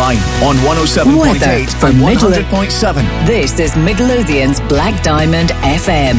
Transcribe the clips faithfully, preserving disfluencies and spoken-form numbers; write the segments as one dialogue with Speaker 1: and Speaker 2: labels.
Speaker 1: online on one oh seven point eight and one hundred point seven.
Speaker 2: This is Midlothian's Black Diamond F M.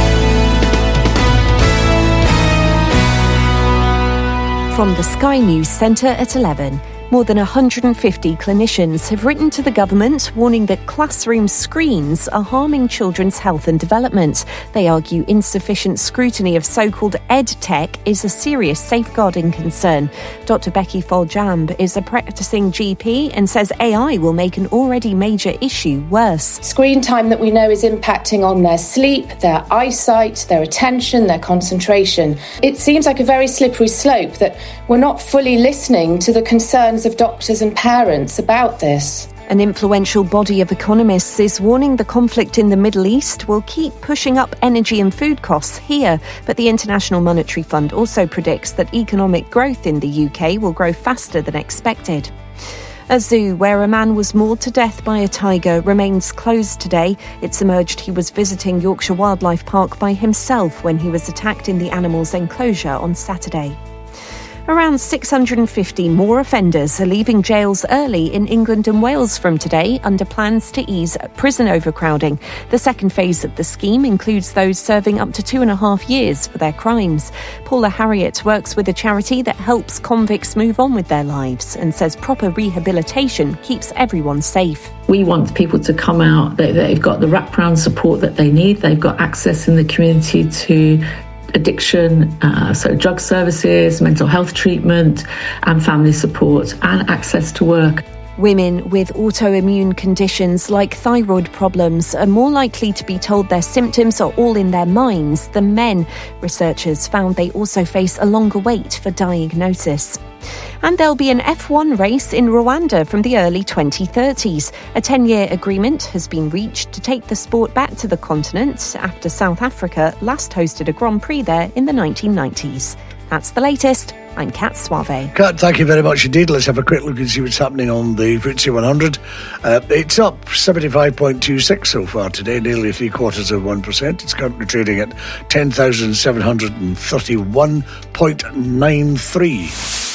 Speaker 3: From the Sky News Centre at eleven. More than one hundred fifty clinicians have written to the government warning that classroom screens are harming children's health and development. They argue insufficient scrutiny of so-called EdTech is a serious safeguarding concern. Doctor Becky Foljamb is a practising G P and says A I will make an already major issue worse.
Speaker 4: Screen time that we know is impacting on their sleep, their eyesight, their attention, their concentration. It seems like a very slippery slope that we're not fully listening to the concerns of doctors and parents about this.
Speaker 3: An influential body of economists is warning the conflict in the Middle East will keep pushing up energy and food costs here, but the International Monetary Fund also predicts that economic growth in the U K will grow faster than expected. A zoo where a man was mauled to death by a tiger remains closed today. It's emerged he was visiting Yorkshire Wildlife Park by himself when he was attacked in the animal's enclosure on Saturday. Around six hundred fifty more offenders are leaving jails early in England and Wales from today under plans to ease prison overcrowding. The second phase of the scheme includes those serving up to two and a half years for their crimes. Paula Harriott works with a charity that helps convicts move on with their lives and says proper rehabilitation keeps everyone safe.
Speaker 5: We want people to come out, they, they've got the wraparound support that they need, they've got access in the community to addiction, uh, so drug services, mental health treatment and family support and access to work.
Speaker 3: Women with autoimmune conditions like thyroid problems are more likely to be told their symptoms are all in their minds than men. Researchers found they also face a longer wait for diagnosis. And there'll be an F one race in Rwanda from the early twenty thirties. A ten-year agreement has been reached to take the sport back to the continent after South Africa last hosted a Grand Prix there in the nineteen nineties. That's the latest. I'm Kat Suave.
Speaker 6: Kat, thank you very much indeed. Let's have a quick look and see what's happening on the F T S E one hundred. Uh, it's up seventy-five point two six so far today, nearly three quarters of one percent. It's currently trading at ten thousand seven hundred thirty-one point nine three.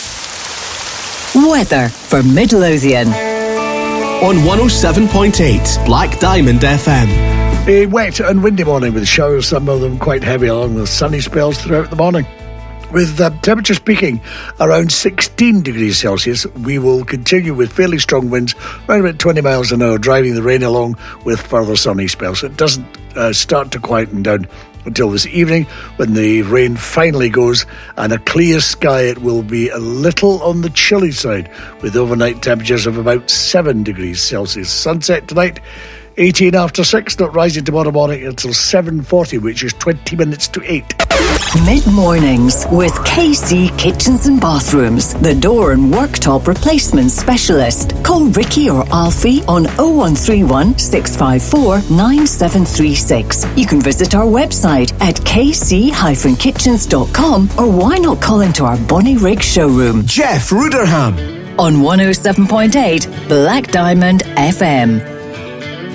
Speaker 2: Weather for Midlothian.
Speaker 1: On one oh seven point eight, Black Diamond F M.
Speaker 6: A wet and windy morning with showers, some of them quite heavy, along with sunny spells throughout the morning. With uh, temperatures peaking around sixteen degrees Celsius, we will continue with fairly strong winds, around about twenty miles an hour, driving the rain along with further sunny spells. It doesn't uh, start to quieten down until this evening, when the rain finally goes, and a clear sky. It will be a little on the chilly side, with overnight temperatures of about seven degrees Celsius. Sunset tonight, eighteen after six, not rising tomorrow morning until seven forty, which is twenty minutes to eight.
Speaker 2: Mid-mornings with K C Kitchens and Bathrooms, the door and worktop replacement specialist. Call Ricky or Alfie on oh one three one, six five four, nine seven three six. You can visit our website at k c dash kitchens dot com, or why not call into our Bonnie Rig showroom.
Speaker 1: Jeff Ruderham.
Speaker 2: On one oh seven point eight Black Diamond F M.